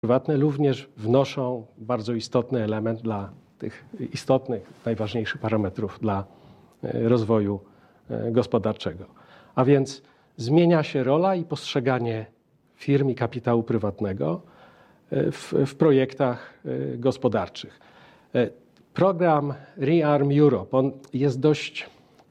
prywatne również wnoszą bardzo istotny element dla tych istotnych, najważniejszych parametrów dla rozwoju gospodarczego. A więc zmienia się rola i postrzeganie firm i kapitału prywatnego w projektach gospodarczych. Program ReArm Europe, on jest dość,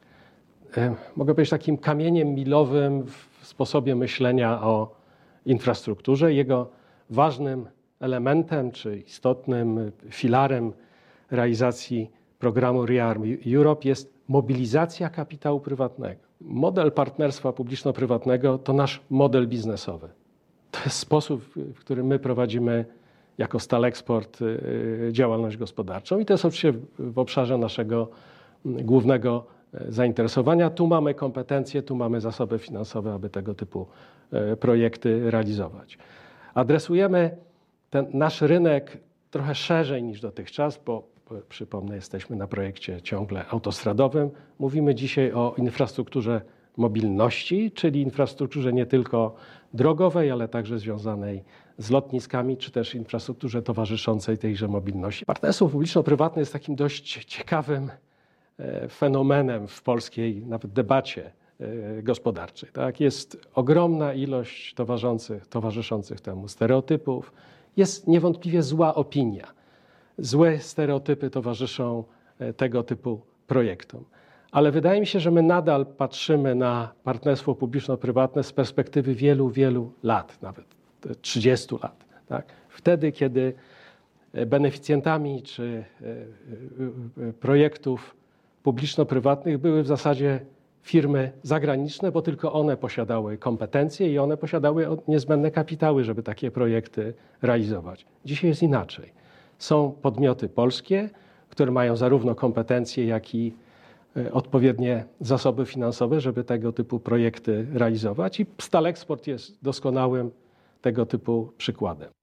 mogę powiedzieć, takim kamieniem milowym w sposobie myślenia o infrastrukturze. Jego ważnym elementem czy istotnym filarem realizacji programu ReArm Europe jest mobilizacja kapitału prywatnego. Model partnerstwa publiczno-prywatnego to nasz model biznesowy. To jest sposób, w którym my prowadzimy jako Stalexport działalność gospodarczą i to jest oczywiście w obszarze naszego głównego zainteresowania. Tu mamy kompetencje, tu mamy zasoby finansowe, aby tego typu projekty realizować. Adresujemy ten nasz rynek trochę szerzej niż dotychczas, bo przypomnę, jesteśmy na projekcie ciągle autostradowym. Mówimy dzisiaj o infrastrukturze mobilności, czyli infrastrukturze nie tylko drogowej, ale także związanej z lotniskami, czy też infrastrukturze towarzyszącej tejże mobilności. Partnerstwo publiczno-prywatne jest takim dość ciekawym fenomenem w polskiej nawet debacie gospodarczej. Tak? Jest ogromna ilość towarzyszących temu stereotypów. Jest niewątpliwie zła opinia. Złe stereotypy towarzyszą tego typu projektom. Ale wydaje mi się, że my nadal patrzymy na partnerstwo publiczno-prywatne z perspektywy wielu, wielu lat, nawet 30 lat. Tak? Wtedy, kiedy beneficjentami czy projektów publiczno-prywatnych były w zasadzie firmy zagraniczne, bo tylko one posiadały kompetencje i one posiadały niezbędne kapitały, żeby takie projekty realizować. Dzisiaj jest inaczej. Są podmioty polskie, które mają zarówno kompetencje, jak i odpowiednie zasoby finansowe, żeby tego typu projekty realizować i Stalexport jest doskonałym tego typu przykładem.